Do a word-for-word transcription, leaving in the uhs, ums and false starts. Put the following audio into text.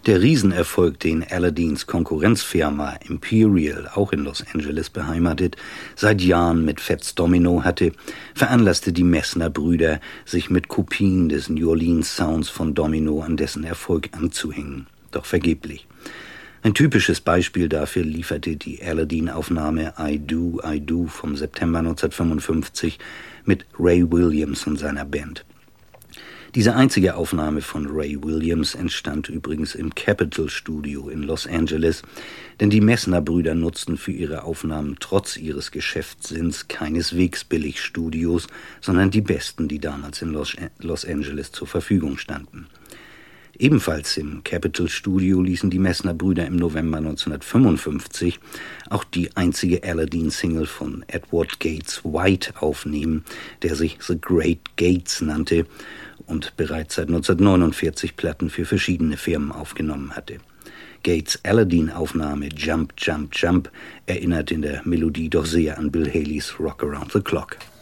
Der Riesenerfolg, den Aladdins Konkurrenzfirma Imperial, auch in Los Angeles beheimatet, seit Jahren mit Fats Domino hatte, veranlasste die Messner-Brüder, sich mit Kopien des New Orleans Sounds von Domino an dessen Erfolg anzuhängen. Doch vergeblich. Ein typisches Beispiel dafür lieferte die Aladdin-Aufnahme I Do, I Do vom September neunzehnhundertfünfundfünfzig mit Ray Williams und seiner Band. Diese einzige Aufnahme von Ray Williams entstand übrigens im Capitol Studio in Los Angeles, denn die Messner-Brüder nutzten für ihre Aufnahmen trotz ihres Geschäftssinns keineswegs Billigstudios, sondern die besten, die damals in Los, Los Angeles zur Verfügung standen. Ebenfalls im Capitol Studio ließen die Messner-Brüder im November neunzehnhundertfünfundfünfzig auch die einzige Aladdin-Single von Edward Gates White aufnehmen, der sich The Great Gates nannte und bereits seit neunzehnhundertneunundvierzig Platten für verschiedene Firmen aufgenommen hatte. Gates' Aladdin-Aufnahme Jump, Jump, Jump erinnert in der Melodie doch sehr an Bill Haleys Rock Around the Clock.